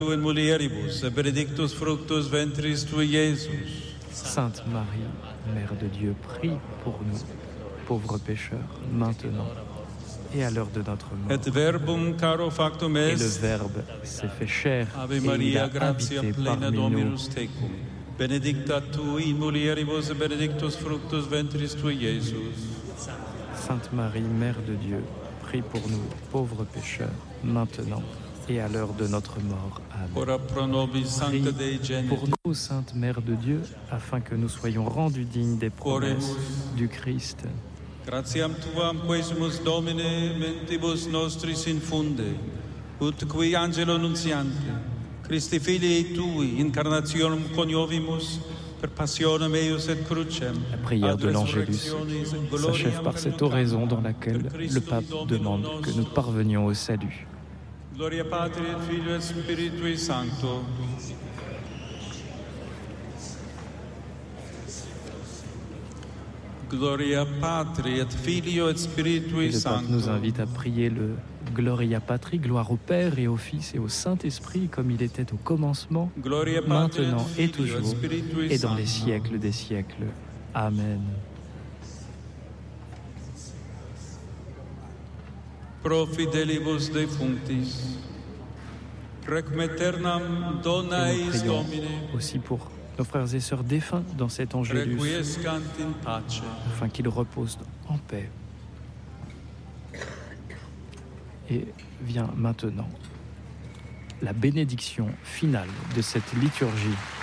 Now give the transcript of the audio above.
in mulieribus, et benedictus fructus ventris tui, Iesus. Sainte Marie, Mère de Dieu, prie pour nous, pauvres pécheurs, maintenant et à l'heure de notre mort. Et verbum caro factum Et est, le Verbe s'est fait chair Ave et il Maria, a gratia habité plena parmi nous. Dominus tecum. Benedicta tu in mulieribus, et benedictus fructus ventris tui, Iesus. Sainte Marie, Mère de Dieu, prie pour nous, pauvres pécheurs, maintenant et à l'heure de notre mort. Amen. Ora pro nobis sancta Dei Prie pour genitrix, nous, Sainte Mère de Dieu, afin que nous soyons rendus dignes des promesses Oremus. du Christ. gratiam tuam quesimus Domine mentibus nostris infunde, ut qui angelo nuntiante, Christi filii tui, incarnationem coniovimus, per passionem eius et crucem, La prière ad de l'Angélus resurrectionis et s'achève gloriam par cette renunciam, oraison dans laquelle per le Christum pape Dominum demande que nous parvenions au salut. Gloria Patri et Filio et Spiritui Sancto. Gloria Patri et Filio et Et Spiritui le pape nous Sancto. invite à prier le Gloria Patri, gloire au Père et au Fils et au Saint-Esprit, comme il était au commencement, Gloria Patri maintenant et et Filio et toujours, Spiritui et dans les Sancto. siècles des siècles. Amen. Pro fidelibus defunctis, requiem aeternam dona Et nous eis prions Domine, aussi pour nos frères et sœurs défunts dans cet Angélus, requiescant in pace. afin qu'ils reposent en paix. Et vient maintenant la bénédiction finale de cette liturgie.